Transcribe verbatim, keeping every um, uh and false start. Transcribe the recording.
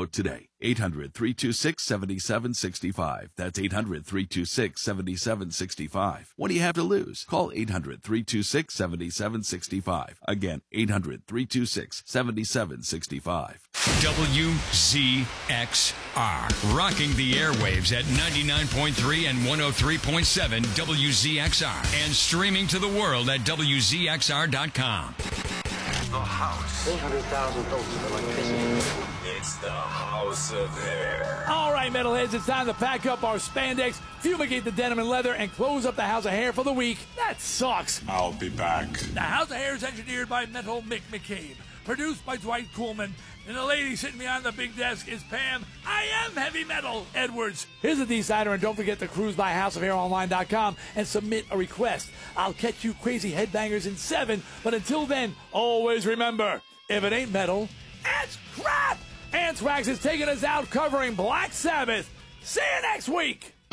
book today. eight hundred, three two six, seven seven six five. That's eight hundred, three two six, seven seven six five. What do you have to lose? Call eight hundred, three two six, seven seven six five. Again, eight hundred, three two six, seven seven six five. W Z X R, rocking the airwaves at ninety-nine point three and one oh three point seven W Z X R, and streaming to the world at W Z X R dot com. The house. eight hundred thousand volts of electricity. It's the house of hair. All right, metalheads, it's time to pack up our spandex, fumigate the denim and leather, and close up the House of Hair for the week. That sucks. I'll be back. The House of Hair is engineered by Metal Mick McCabe, produced by Dwight Coolman, and the lady sitting behind the big desk is Pam, I am heavy metal, Edwards. Here's the decider, and don't forget to cruise by house of hair online dot com and submit a request. I'll catch you crazy headbangers in seven, but until then, always remember, if it ain't metal, it's crap! Anthrax is taking us out covering Black Sabbath. See you next week!